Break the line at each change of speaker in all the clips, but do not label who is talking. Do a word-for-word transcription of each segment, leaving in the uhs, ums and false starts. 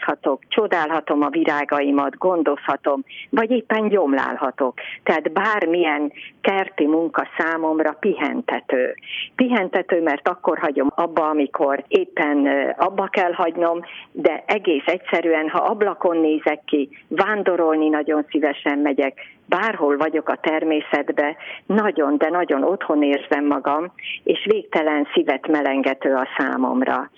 fotózhatok, csodálhatom a virágaimat, gondozhatom, vagy éppen gyomlálhatok. Tehát bármilyen kerti munka számomra pihentető. Pihentető, mert akkor hagyom abba, amikor éppen abba kell hagynom, de egész egyszerűen, ha ablakon nézek ki, vándorolni nagyon szívesen megyek, bárhol vagyok a természetbe, nagyon, de nagyon otthon érzem magam, és végtelen szívet melengető a számomra.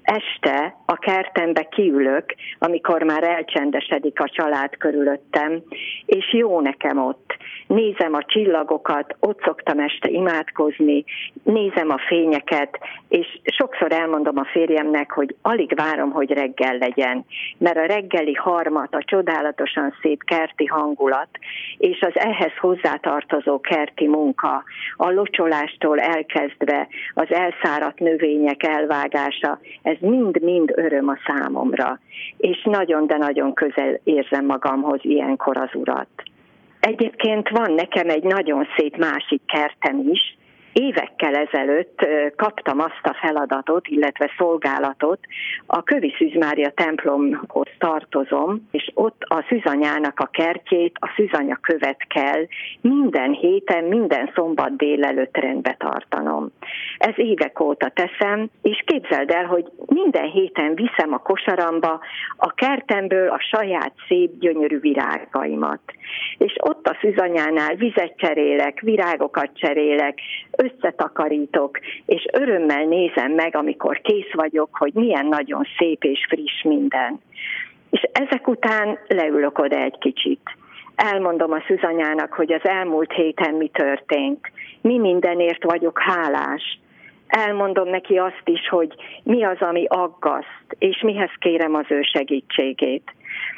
Este a kertembe kiülök, amikor már elcsendesedik a család körülöttem, és jó nekem ott. Nézem a csillagokat, ott szoktam este imádkozni, nézem a fényeket, és sokszor elmondom a férjemnek, hogy alig várom, hogy reggel legyen, mert a reggeli harmat, a csodálatosan szép kerti hangulat, és az ehhez hozzátartozó kerti munka, a locsolástól elkezdve az elszáradt növények elvágása, ez mind-mind öröm a számomra, és nagyon, de nagyon közel érzem magamhoz ilyenkor az Urat. Egyébként van nekem egy nagyon szép másik kertem is. Évekkel ezelőtt kaptam azt a feladatot, illetve szolgálatot, a Kövi Szűz Mária templomhoz tartozom, és ott a szűzanyának a kertjét, a szűzanya követ kell minden héten, minden szombat délelőtt rendbe tartanom. Ez évek óta teszem, és képzeld el, hogy minden héten viszem a kosaramba a kertemből a saját szép, gyönyörű virágaimat. És ott a szűzanyánál vizet cserélek, virágokat cserélek, összetakarítok, és örömmel nézem meg, amikor kész vagyok, hogy milyen nagyon szép és friss minden. És ezek után leülök oda egy kicsit. Elmondom a szűzanyának, hogy az elmúlt héten mi történt, mi mindenért vagyok hálás. Elmondom neki azt is, hogy mi az, ami aggaszt, és mihez kérem az ő segítségét.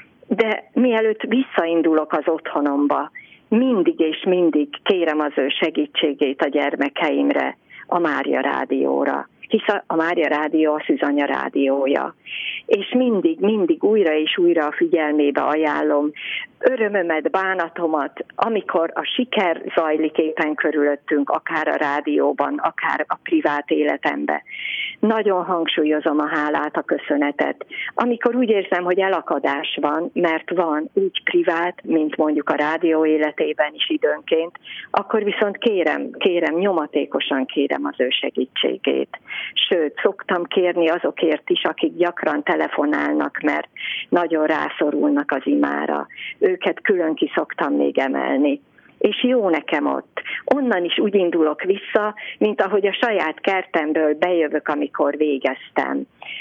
De mielőtt visszaindulok az otthonomba, mindig és mindig kérem az ő segítségét a gyermekeimre, a Mária Rádióra, hisz a Mária Rádió a szűzanya rádiója. És mindig, mindig újra és újra a figyelmébe ajánlom örömömet, bánatomat, amikor a siker zajlik éppen körülöttünk, akár a rádióban, akár a privát életemben. Nagyon hangsúlyozom a hálát, a köszönetet. Amikor úgy érzem, hogy elakadás van, mert van úgy privát, mint mondjuk a rádió életében is időnként, akkor viszont kérem, kérem, nyomatékosan kérem az ő segítségét. Sőt, szoktam kérni azokért is, akik gyakran telefonálnak, mert nagyon rászorulnak az imára. Őket külön ki szoktam még emelni. És jó nekem ott. Onnan is úgy indulok vissza, mint ahogy a saját kertemből bejövök, amikor végeztem.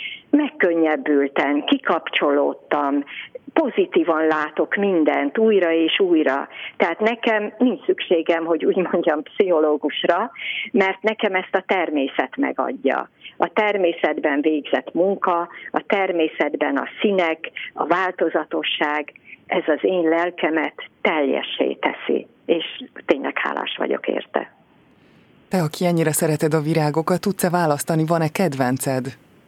Megkönnyebbültem, kikapcsolódtam, pozitívan látok mindent újra és újra. Tehát nekem nincs szükségem, hogy úgy mondjam, pszichológusra, mert nekem ezt a természet megadja. A természetben végzett munka, a természetben a színek, a változatosság, ez az én lelkemet teljessé teszi, és tényleg hálás vagyok érte.
Te, aki ennyire szereted a virágokat, tudsz-e választani, van-e kedvenced?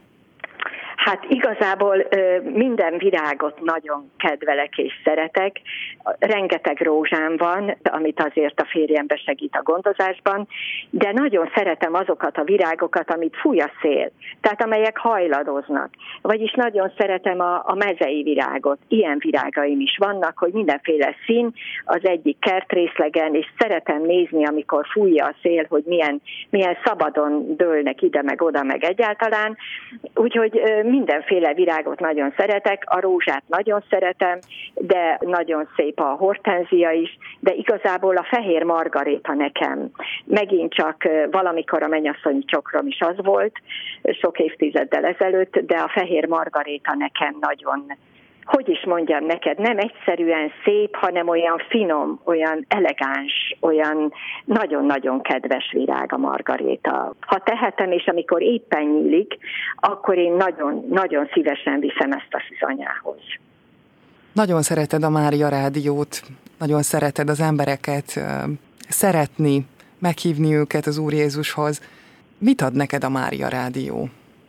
Hát igazából minden virágot nagyon kedvelek és szeretek. Rengeteg rózsám van, amit azért a férjembe segít a gondozásban, de nagyon szeretem azokat a virágokat, amit fúj a szél, tehát amelyek hajladoznak. Vagyis nagyon szeretem a, a mezei virágot. Ilyen virágaim is vannak, hogy mindenféle szín az egyik kertrészlegen, és szeretem nézni, amikor fújja a szél, hogy milyen, milyen szabadon dőlnek ide, meg oda, meg egyáltalán. Úgyhogy mindenféle virágot nagyon szeretek, a rózsát nagyon szeretem, de nagyon szép a hortenzia is, de igazából a fehér margaréta nekem. Megint csak valamikor a mennyasszonyi csokrom is az volt, sok évtizeddel ezelőtt, de a fehér margaréta nekem nagyon, hogy is mondjam neked, nem egyszerűen szép, hanem olyan finom, olyan elegáns, olyan nagyon-nagyon kedves virág a margaréta. Ha tehetem, és amikor éppen nyílik, akkor én nagyon-nagyon szívesen viszem ezt a szűzanyához.
Nagyon szereted a Mária Rádiót, nagyon szereted az embereket szeretni, meghívni őket az Úr Jézushoz. Mit ad neked a Mária Rádió?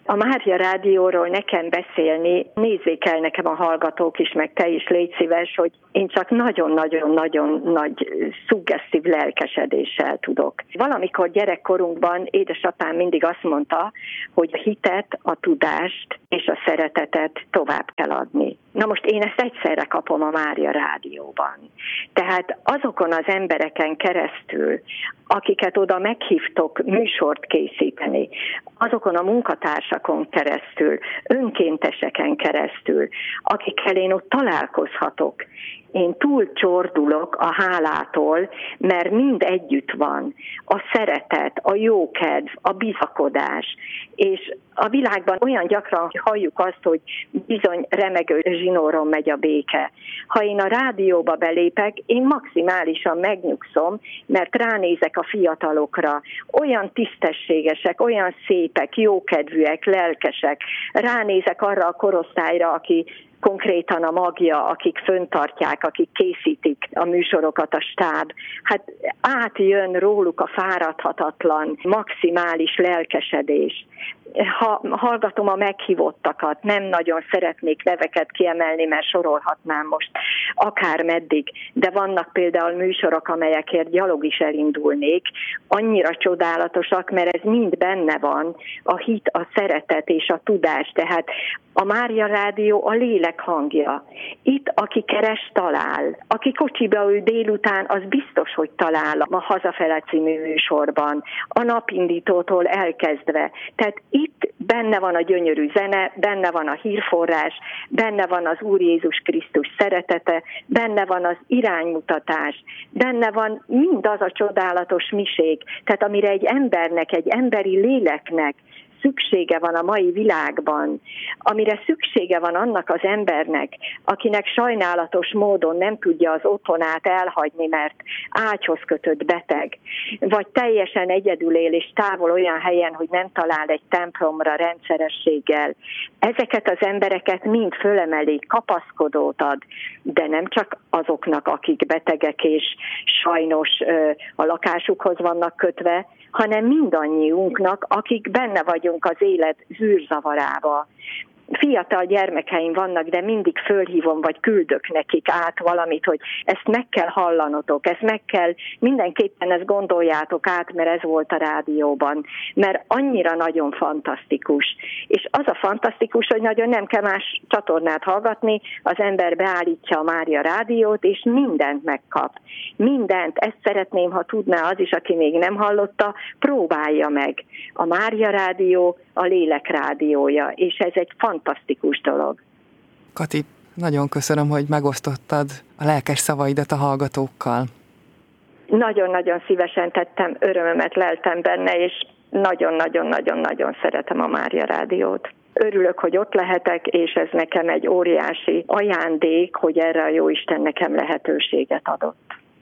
A Mária Rádióról nekem beszélni, nézzék el nekem a hallgatók is, meg te is légy szíves, hogy én csak nagyon-nagyon-nagyon nagy szuggesztív lelkesedéssel tudok. Valamikor gyerekkorunkban édesapám mindig azt mondta, hogy a hitet, a tudást és a szeretetet tovább kell adni. Na most én ezt egyszerre kapom a Mária Rádióban. Tehát azokon az embereken keresztül, akiket oda meghívtok műsort készíteni, azokon a munkatársakon keresztül, önkénteseken keresztül, akikkel én ott találkozhatok, én túl csordulok a hálától, mert mind együtt van. A szeretet, a jókedv, a bizakodás. És a világban olyan gyakran halljuk azt, hogy bizony remegő zsinóron megy a béke. Ha én a rádióba belépek, én maximálisan megnyugszom, mert ránézek a fiatalokra. Olyan tisztességesek, olyan szépek, jókedvűek, lelkesek. Ránézek arra a korosztályra, aki konkrétan a magja, akik föntartják, akik készítik a műsorokat, a stáb. Hát átjön róluk a fáradhatatlan, maximális lelkesedés. Ha hallgatom a meghívottakat, nem nagyon szeretnék neveket kiemelni, mert sorolhatnám most akár meddig, de vannak például műsorok, amelyekért gyalog is elindulnék, annyira csodálatosak, mert ez mind benne van, a hit, a szeretet és a tudás, tehát a Mária Rádió a lélek hangja. Itt, aki keres, talál. Aki kocsiba ül délután, az biztos, hogy talál a Hazafele című műsorban, a napindítótól elkezdve. Tehát itt benne van a gyönyörű zene, benne van a hírforrás, benne van az Úr Jézus Krisztus szeretete, benne van az iránymutatás, benne van mindaz a csodálatos miség, tehát amire egy embernek, egy emberi léleknek szüksége van a mai világban, amire szüksége van annak az embernek, akinek sajnálatos módon nem tudja az otthonát elhagyni, mert ágyhoz kötött beteg, vagy teljesen egyedül él és távol olyan helyen, hogy nem talál egy templomra rendszerességgel. Ezeket az embereket mind fölemeli, kapaszkodót ad, de nem csak azoknak, akik betegek és sajnos a lakásukhoz vannak kötve, hanem mindannyiunknak, akik benne vagyunk az élet zűrzavarába. Fiatal gyermekeim vannak, de mindig fölhívom, vagy küldök nekik át valamit, hogy ezt meg kell hallanotok, ezt meg kell, mindenképpen ezt gondoljátok át, mert ez volt a rádióban, mert annyira nagyon fantasztikus. És az a fantasztikus, hogy nagyon nem kell más csatornát hallgatni, az ember beállítja a Mária Rádiót, és mindent megkap. Mindent, ezt szeretném, ha tudná az is, aki még nem hallotta, próbálja meg. A Mária Rádió a lélek rádiója, és ez egy fantasztikus dolog.
Kati, nagyon köszönöm, hogy megosztottad a lelkes szavaidat a hallgatókkal.
Nagyon-nagyon szívesen tettem, örömömet leltem benne, és nagyon-nagyon-nagyon-nagyon szeretem a Mária Rádiót. Örülök, hogy ott lehetek, és ez nekem egy óriási ajándék, hogy erre a Jóisten nekem lehetőséget adott.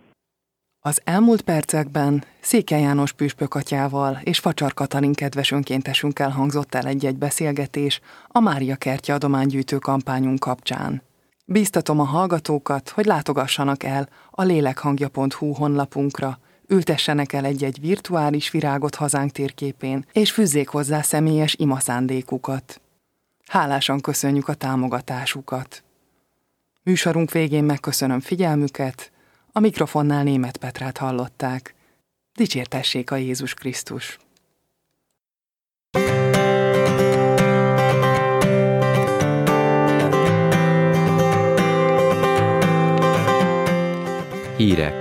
Az elmúlt percekben Székely János püspök atyával és Facsar Katalin kedves önkéntesünkkel hangzott el egy-egy beszélgetés a Mária Kertje adománygyűjtő kampányunk kapcsán. Bíztatom a hallgatókat, hogy látogassanak el a lélekhangja pont hu honlapunkra, ültessenek el egy-egy virtuális virágot hazánk térképén, és fűzzék hozzá személyes imaszándékukat. Hálásan köszönjük a támogatásukat. Műsorunk végén megköszönöm figyelmüket, a mikrofonnál Németh Petrát hallották. Dicsértessék a Jézus Krisztus!
Hírek.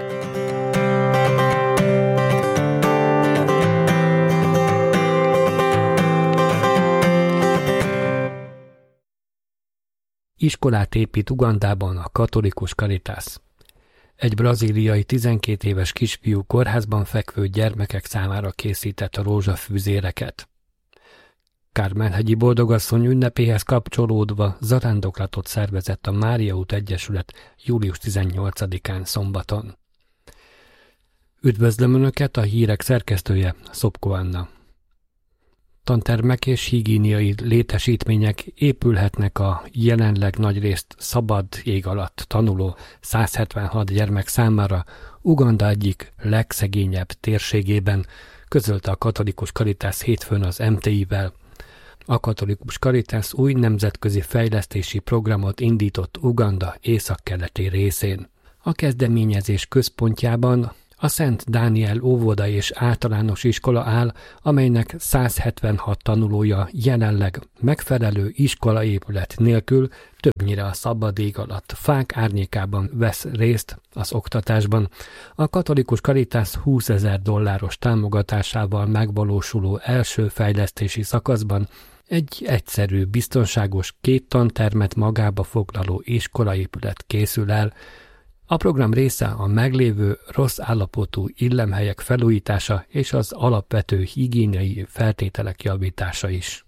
Iskolát épít Ugandában a katolikus Caritas. Egy brazíliai tizenkét éves kisfiú kórházban fekvő gyermekek számára készített a rózsafűzéreket. Kármán-hegyi boldogasszony ünnepéhez kapcsolódva zarándoklatot szervezett a Mária út Egyesület július tizennyolcadikán szombaton. Üdvözlöm Önöket, a hírek szerkesztője Szopko Anna. Tantermek és higiéniai létesítmények épülhetnek a jelenleg nagyrészt szabad ég alatt tanuló száz hetvenhat gyermek számára Uganda egyik legszegényebb térségében, közölte a katolikus Caritas hétfőn az em té i-vel. A katolikus Caritas új nemzetközi fejlesztési programot indított Uganda északkeleti részén. A kezdeményezés központjában a Szent Dániel óvoda és általános iskola áll, amelynek száz hetvenhat tanulója jelenleg megfelelő iskolaépület nélkül többnyire a szabad ég alatt fák árnyékában vesz részt az oktatásban. A katolikus Caritas húszezer dolláros támogatásával megvalósuló első fejlesztési szakaszban egy egyszerű, biztonságos két tantermet magába foglaló iskolaépület készül el. A program része a meglévő rossz állapotú illemhelyek felújítása és az alapvető higiéniai feltételek javítása is.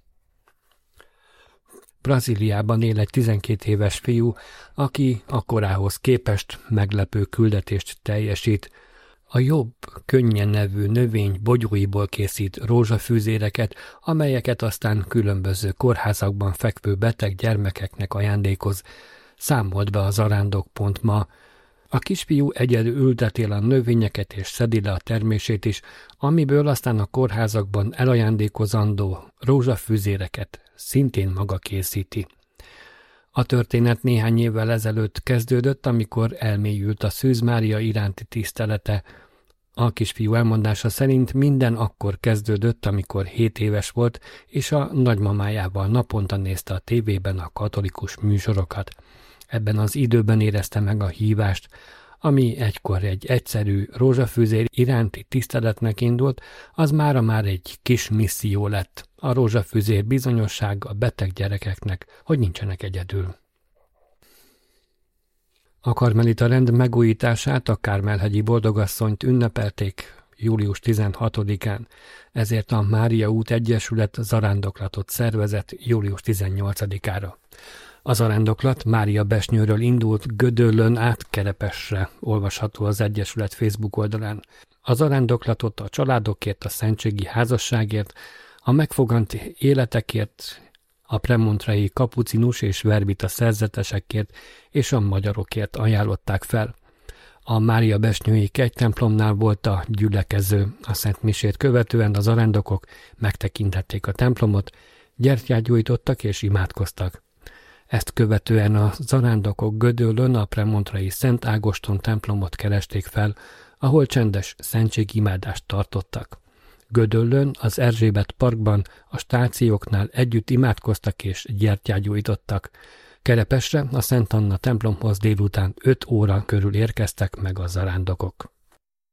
Brazíliában él egy tizenkét éves fiú, aki a korához képest meglepő küldetést teljesít. A Jobb könnyen nevű növény bogyóiból készít rózsafűzéreket, amelyeket aztán különböző kórházakban fekvő beteg gyermekeknek ajándékoz. Számolt be a zarándok pont ma. A kisfiú egyedül ültetél a növényeket és szedi le a termését is, amiből aztán a kórházakban elajándékozandó rózsafűzéreket szintén maga készíti. A történet néhány évvel ezelőtt kezdődött, amikor elmélyült a Szűz Mária iránti tisztelete. A kisfiú elmondása szerint minden akkor kezdődött, amikor hét éves volt, és a nagymamájával naponta nézte a tévében a katolikus műsorokat. Ebben az időben érezte meg a hívást, ami egykor egy egyszerű rózsafűzér iránti tiszteletnek indult, az mára már egy kis misszió lett. A rózsafűzér bizonyosság a beteg gyerekeknek, hogy nincsenek egyedül. A karmelita rend megújítását, a Kármelhegyi Boldogasszonyt ünnepelték július tizenhatodikán, ezért a Mária út Egyesület zarándoklatot szervezett július tizennyolcadikára. A zarándoklat Mária Besnyőről indult, Gödöllön át Kerepesre, olvasható az Egyesület Facebook oldalán. A zarándoklatot a családokért, a szentségi házasságért, a megfogant életekért, a premontrai kapucinus és verbita szerzetesekért és a magyarokért ajánlották fel. A Mária Besnyői kegytemplomnál volt a gyülekező. A Szent Misét követően a zarándokok megtekintették a templomot, gyertyát gyújtottak és imádkoztak. Ezt követően a zarándokok Gödöllön a premontrai Szent Ágoston templomot keresték fel, ahol csendes szentségimádást tartottak. Gödöllön, az Erzsébet parkban, a stációknál együtt imádkoztak és gyertyát gyújtottak. Kerepesre, a Szent Anna templomhoz délután öt óra körül érkeztek meg a zarándokok.